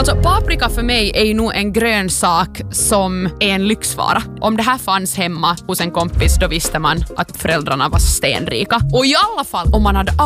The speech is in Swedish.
Alltså paprika för mig är ju nog en grönsak som är en lyxvara. Om det här fanns hemma hos en kompis, då visste man att föräldrarna var stenrika. Och i alla fall om man hade